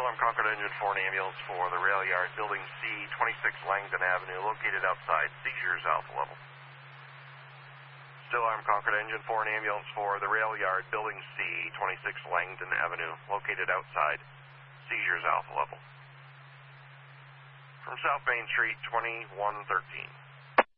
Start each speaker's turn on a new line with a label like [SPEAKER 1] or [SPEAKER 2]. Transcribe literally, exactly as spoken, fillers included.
[SPEAKER 1] Arm Concord Engine four, an ambulance for the rail yard, building C, twenty-six Langdon Avenue, located outside. Seizures alpha level. Still Arm Concord Engine four, an ambulance for the rail yard, building C, twenty-six Langdon Avenue, located outside. Seizures alpha level. From South Main Street, twenty-one thirteen.